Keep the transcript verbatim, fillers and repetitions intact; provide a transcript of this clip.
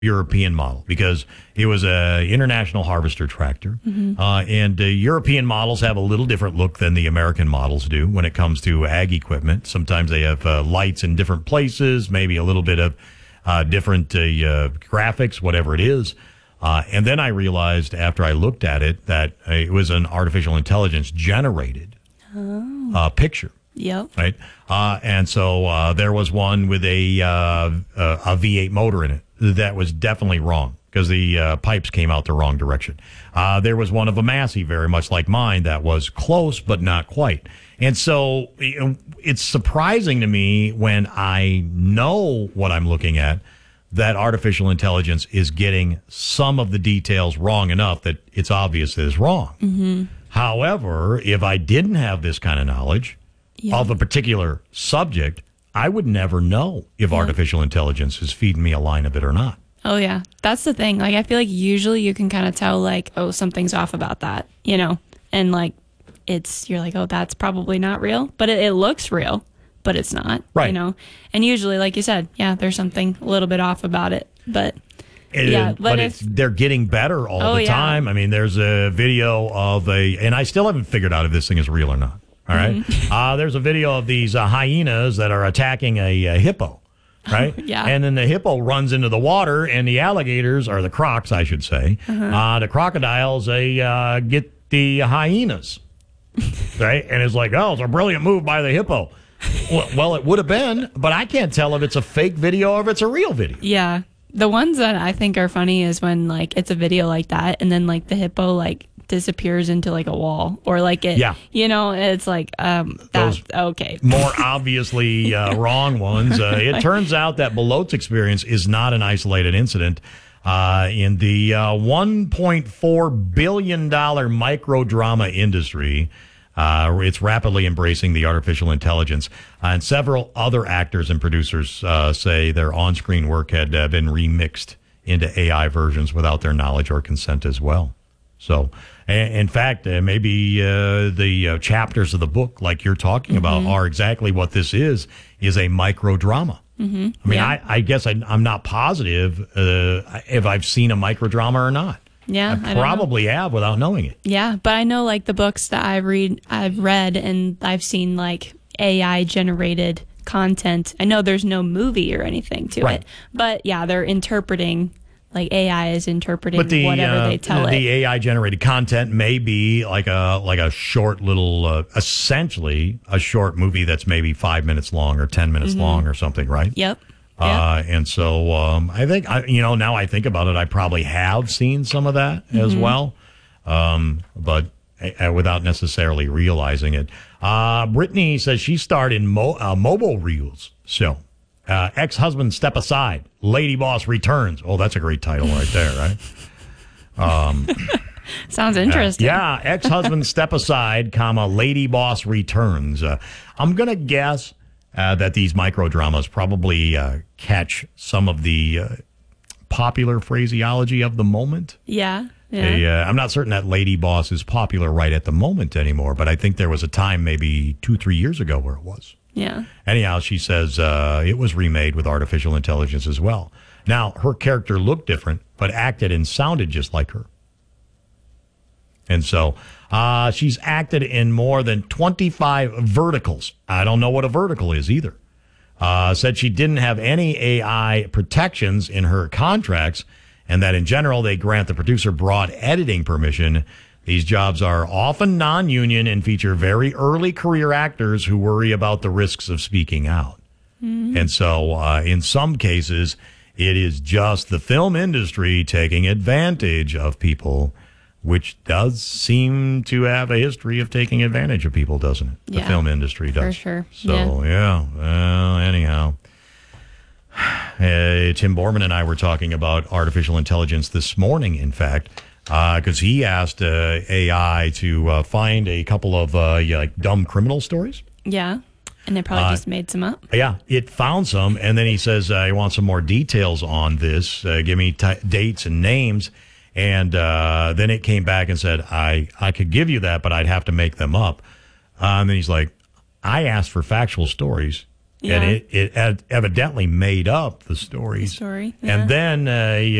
European model because it was a international harvester tractor. Mm-hmm. Uh, and uh, European models have a little different look than the American models do when it comes to ag equipment. Sometimes they have uh, lights in different places, maybe a little bit of uh, different uh, uh, graphics, whatever it is. Uh, and then I realized after I looked at it that uh, it was an artificial intelligence generated oh. uh, picture. Yep. Right. Uh, and so uh, there was one with a, uh, a a V eight motor in it that was definitely wrong because the uh, pipes came out the wrong direction. Uh, there was one of a Massey, very much like mine, that was close but not quite. And so you know, it's surprising to me when I know what I'm looking at that artificial intelligence is getting some of the details wrong enough that it's obvious that it's wrong. Mm-hmm. However, if I didn't have this kind of knowledge, yeah. of a particular subject, I would never know if yeah. artificial intelligence is feeding me a line of it or not. Oh, yeah. That's the thing. Like, I feel like usually you can kind of tell, like, oh, something's off about that, you know? And, like, it's, you're like, oh, that's probably not real. But it, it looks real, but it's not, right. you know? And usually, like you said, yeah, there's something a little bit off about it. But, it, yeah. But, but if, if, they're getting better all oh, the time. Yeah. I mean, there's a video of a, and I still haven't figured out if this thing is real or not. All right. Mm-hmm. Uh, there's a video of these uh, hyenas that are attacking a, a hippo, right? Yeah. And then the hippo runs into the water, and the alligators, or the crocs, I should say, uh-huh. uh, the crocodiles, they uh, get the hyenas, right? And it's like, oh, it's a brilliant move by the hippo. Well, well, it would have been, but I can't tell if it's a fake video or if it's a real video. Yeah. The ones that I think are funny is when, like, it's a video like that, and then, like, the hippo, like, disappears into like a wall or like it yeah. you know, it's like um that's okay. More obviously uh, wrong ones. Uh, it turns out that Belot's experience is not an isolated incident. Uh, in the uh, one point four billion dollars microdrama industry, uh, it's rapidly embracing the artificial intelligence. Uh, and several other actors and producers uh, say their on-screen work had uh, been remixed into A I versions without their knowledge or consent as well. So, in fact, uh, maybe uh, the uh, chapters of the book, like you're talking mm-hmm. about, are exactly what this is, is a microdrama. Mm-hmm. I mean, yeah. I, I guess I, I'm not positive uh, if I've seen a microdrama or not. Yeah, I probably I have without knowing it. Yeah, but I know, like, the books that I read, I've read, and I've seen, like, A I-generated content. I know there's no movie or anything to right. it, but, yeah, they're interpreting... Like A I is interpreting the, whatever uh, they tell the it. The A I generated content may be like a like a short little, uh, essentially a short movie that's maybe five minutes long or ten minutes mm-hmm. long or something, right? Yep. Uh, yep. And so um, I think I, you know, now I think about it, I probably have seen some of that mm-hmm. as well, um, but uh, without necessarily realizing it. Uh, Brittany says she starred in Mo- uh, Mobile Reels show. Uh, ex-husband step aside. Lady boss returns. Oh, that's a great title right there, right? Um, Sounds interesting. Uh, yeah, ex-husband step aside, comma, lady boss returns. Uh, I'm going to guess uh, that these microdramas probably uh, catch some of the uh, popular phraseology of the moment. Yeah. Yeah. They, uh, I'm not certain that lady boss is popular right at the moment anymore, but I think there was a time maybe two, three years ago where it was. Yeah. Anyhow, she says uh, it was remade with artificial intelligence as well. Now, her character looked different, but acted and sounded just like her. And so uh, she's acted in more than twenty-five verticals. I don't know what a vertical is either. Uh, said she didn't have any A I protections in her contracts, and that in general they grant the producer broad editing permission. These jobs are often non-union and feature very early career actors who worry about the risks of speaking out. Mm-hmm. And so uh, in some cases, it is just the film industry taking advantage of people, which does seem to have a history of taking advantage of people, doesn't it? The yeah, film industry does. For sure. So, yeah. yeah well, anyhow. Uh, Tim Borman and I were talking about artificial intelligence this morning, in fact. Because uh, he asked uh, A I to uh, find a couple of uh, yeah, like dumb criminal stories. Yeah, and they probably uh, just made some up. Yeah, it found some, and then he says, uh, "I want some more details on this. Uh, give me t- dates and names." And uh, then it came back and said, "I I could give you that, but I'd have to make them up." Uh, and then he's like, "I asked for factual stories. Yeah. And it, it evidently made up the stories. The story. Yeah. And then uh,